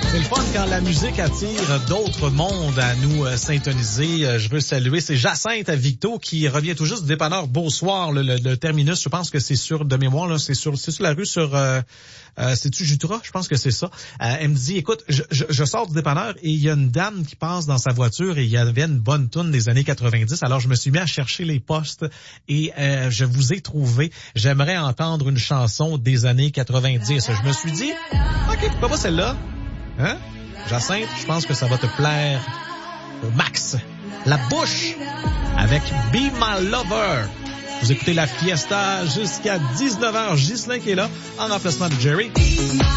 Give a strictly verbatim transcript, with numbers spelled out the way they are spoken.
C'est le fun quand la musique attire d'autres mondes à nous euh, syntoniser. Euh, je veux saluer, c'est Jacinthe à Victo qui revient tout juste du dépanneur Beausoir, le, le, le terminus. Je pense que c'est sur, de mémoire, là, c'est sur, c'est sur la rue sur, euh, euh, c'est-tu Jutra? Je pense que c'est ça. Euh, elle me dit, écoute, je, je, je sors du dépanneur et il y a une dame qui passe dans sa voiture et il y avait une bonne toune des années quatre-vingt-dix. Alors, je me suis mis à chercher les postes et euh, je vous ai trouvé. J'aimerais entendre une chanson des années quatre-vingt-dix. Je me suis dit, OK, pourquoi pas celle-là? Hein? Jacinthe, je pense que ça va te plaire au max. La Bouche avec Be My Lover. Vous écoutez la Fiesta jusqu'à dix-neuf heures. Ghislain qui est là en remplacement de Jerry.